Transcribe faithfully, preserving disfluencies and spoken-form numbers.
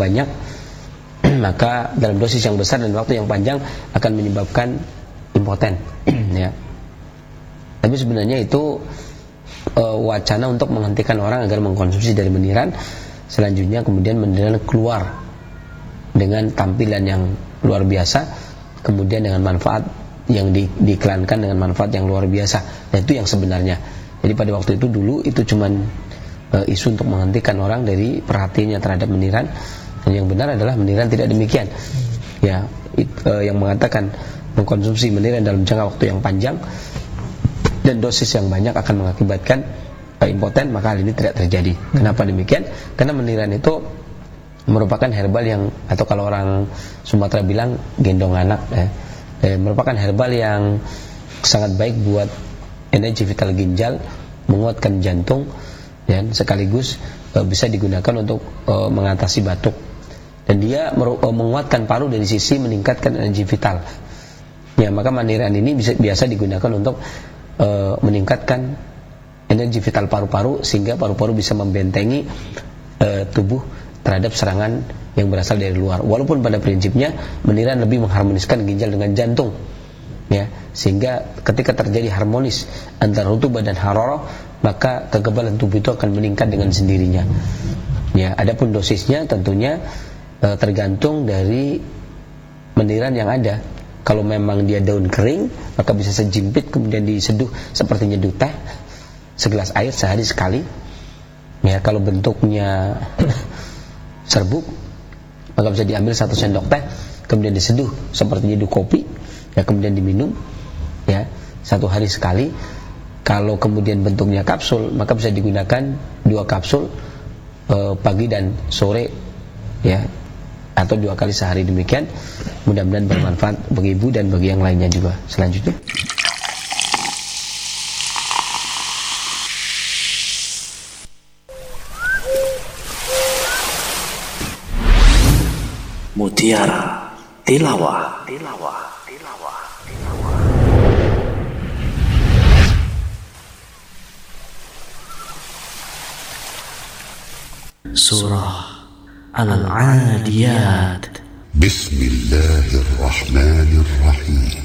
banyak, maka dalam dosis yang besar dan waktu yang panjang akan menyebabkan impoten. Ya. Tapi sebenarnya itu e, wacana untuk menghentikan orang agar mengkonsumsi dari meniran. Selanjutnya kemudian meniran keluar dengan tampilan yang luar biasa, kemudian dengan manfaat yang di, diiklankan dengan manfaat yang luar biasa. Nah, itu yang sebenarnya. Jadi pada waktu itu dulu itu cuman e, isu untuk menghentikan orang dari perhatiannya terhadap meniran. Dan yang benar adalah meniran tidak demikian. Ya, it, e, yang mengatakan mengkonsumsi meniran dalam jangka waktu yang panjang dan dosis yang banyak akan mengakibatkan uh, impoten, maka hal ini tidak terjadi. Hmm. Kenapa demikian? Karena meniran itu merupakan herbal yang, atau kalau orang Sumatera bilang gendong anak, eh, eh, merupakan herbal yang sangat baik buat energi vital ginjal, menguatkan jantung, dan sekaligus uh, bisa digunakan untuk uh, mengatasi batuk. Dan dia meru- uh, menguatkan paru dari sisi meningkatkan energi vital. Ya, maka meniran ini bisa biasa digunakan untuk E, meningkatkan energi vital paru-paru sehingga paru-paru bisa membentengi e, tubuh terhadap serangan yang berasal dari luar. Walaupun pada prinsipnya meniran lebih mengharmoniskan ginjal dengan jantung, ya, sehingga ketika terjadi harmonis antara rutubah dan hararah, maka kekebalan tubuh itu akan meningkat dengan sendirinya. Ya, adapun dosisnya tentunya e, tergantung dari meniran yang ada. Kalau memang dia daun kering, maka bisa sejimpit kemudian diseduh seperti nyeduh teh, segelas air sehari sekali. Ya, kalau bentuknya serbuk, maka bisa diambil satu sendok teh, kemudian diseduh seperti nyeduh kopi, ya, kemudian diminum, ya, satu hari sekali. Kalau kemudian bentuknya kapsul, maka bisa digunakan dua kapsul eh, pagi dan sore, ya, atau dua kali sehari demikian. Mudah-mudahan bermanfaat bagi ibu dan bagi yang lainnya juga. Selanjutnya, Mutiara Tilawah. Tilawah. Tilawah. Tilawah. Surah Al-Adiyat. Bismillahirrahmanirrahim.